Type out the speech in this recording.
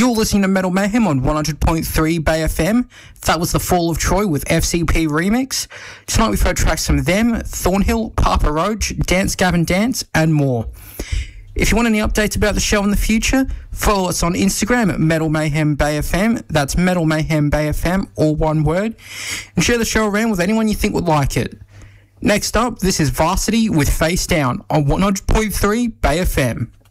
You're listening to Metal Mayhem on 100.3 Bay FM. That was The Fall of Troy with FCP Remix. Tonight we've heard tracks from them, Thornhill, Papa Roach, Dance Gavin Dance, and more. If you want any updates about the show in the future, follow us on Instagram at Metal Mayhem Bay FM. That's Metal Mayhem Bay FM, all one word. And share the show around with anyone you think would like it. Next up, this is Varsity with Face Down on 100.3 Bay FM.